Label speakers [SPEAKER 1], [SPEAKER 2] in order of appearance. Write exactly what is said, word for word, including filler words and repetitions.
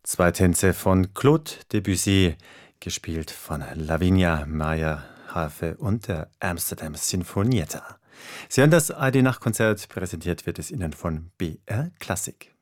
[SPEAKER 1] Zwei Tänze von Claude Debussy, gespielt von Lavinia Meier-Harfe und der Amsterdam Sinfonietta. Sie hören das A R D Nachtkonzert, präsentiert wird es Ihnen von B R Klassik.